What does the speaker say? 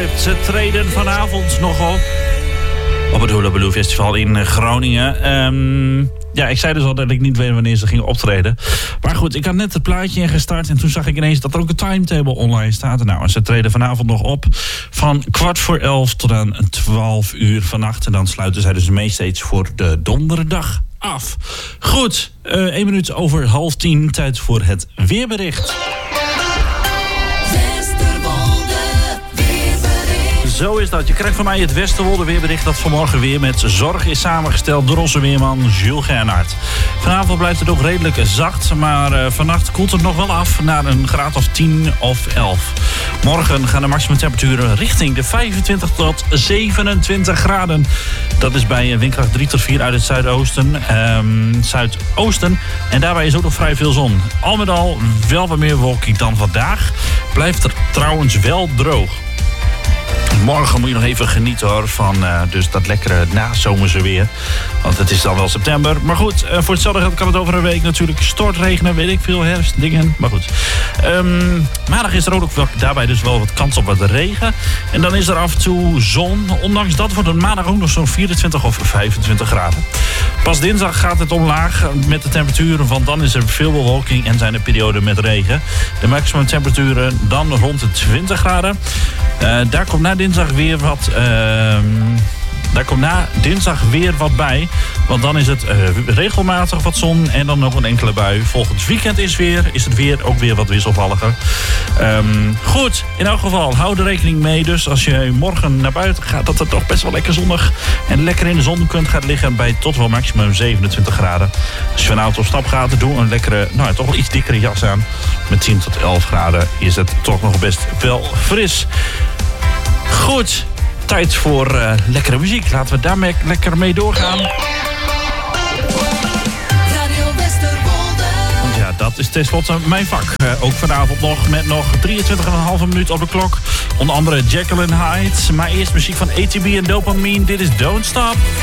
Ze treden vanavond nog op het Hula Baloo Festival in Groningen. Ja, ik zei dus al dat ik niet weet wanneer ze gingen optreden. Maar goed, ik had net het plaatje ingestart en toen zag ik ineens dat er ook een timetable online staat. Nou, en ze treden vanavond nog op van 11:15 tot aan 12 uur vannacht. En dan sluiten zij dus de mainstage voor de donderdag af. Goed, 1 minuut over 9:30, tijd voor het weerbericht. Zo is dat. Je krijgt van mij het Westerwolde weerbericht dat vanmorgen weer met zorg is samengesteld door onze weerman Jules Gernhardt. Vanavond blijft het ook redelijk zacht, maar vannacht koelt het nog wel af naar een graad of 10 of 11. Morgen gaan de maximumtemperaturen richting de 25 tot 27 graden. Dat is bij windkracht 3 tot 4 uit het zuidoosten. En daarbij is ook nog vrij veel zon. Al met al wel wat meer wolking dan vandaag. Blijft er trouwens wel droog. Morgen moet je nog even genieten hoor van dus dat lekkere nazomerse weer. Want het is dan wel september. Maar goed, voor hetzelfde geld kan het over een week natuurlijk stortregenen, weet ik veel, herfstdingen. Maar goed. Maandag is er ook daarbij dus wel wat kans op wat regen. En dan is er af en toe zon. Ondanks dat wordt het maandag ook nog zo'n 24 of 25 graden. Pas dinsdag gaat het omlaag met de temperaturen, want dan is er veel bewolking en zijn er perioden met regen. De maximum temperaturen dan rond de 20 graden. Daar komt na dinsdag weer wat bij. Want dan is het regelmatig wat zon en dan nog een enkele bui. Volgend weekend is het weer ook weer wat wisselvalliger. Goed, in elk geval, hou er rekening mee. Dus als je morgen naar buiten gaat, dat het toch best wel lekker zonnig en lekker in de zon kunt gaan liggen bij tot wel maximum 27 graden. Als je vanavond op stap gaat, doe een lekkere, toch wel iets dikkere jas aan. Met 10 tot 11 graden is het toch nog best wel fris. Goed, tijd voor lekkere muziek. Laten we daar lekker mee doorgaan. Want ja, dat is tenslotte mijn vak. Ook vanavond nog met nog 23,5 minuut op de klok. Onder andere Jekyll and Hyde. Maar eerst muziek van ATB en Dopamine. Dit is Don't Stop.